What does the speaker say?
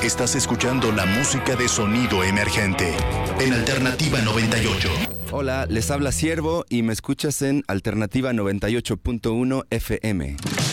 Estás escuchando la música de Sonido Emergente en Alternativa 98. Hola, les habla Ciervo y me escuchas en Alternativa 98.1 FM.